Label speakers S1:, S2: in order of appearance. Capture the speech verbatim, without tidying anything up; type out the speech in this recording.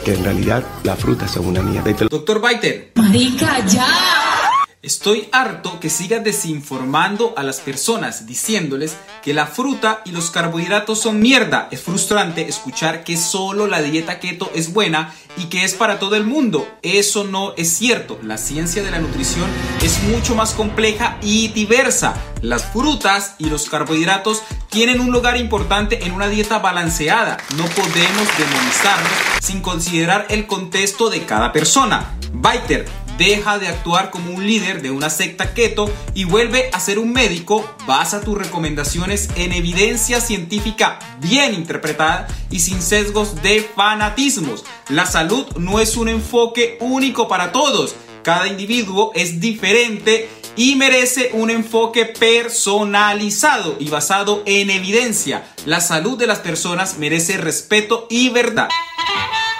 S1: que en realidad las frutas son una mierda.
S2: Doctor Biter.
S3: Marica, ya.
S2: Estoy harto que sigas desinformando a las personas diciéndoles que la fruta y los carbohidratos son mierda. Es frustrante escuchar que solo la dieta keto es buena y que es para todo el mundo. Eso no es cierto. La ciencia de la nutrición es mucho más compleja y diversa. Las frutas y los carbohidratos tienen un lugar importante en una dieta balanceada. No podemos demonizarlos sin considerar el contexto de cada persona. Biter, deja de actuar como un líder de una secta keto y vuelve a ser un médico. Basa tus recomendaciones en evidencia científica bien interpretada y sin sesgos de fanatismos. La salud no es un enfoque único para todos. Cada individuo es diferente y merece un enfoque personalizado y basado en evidencia. La salud de las personas merece respeto y verdad.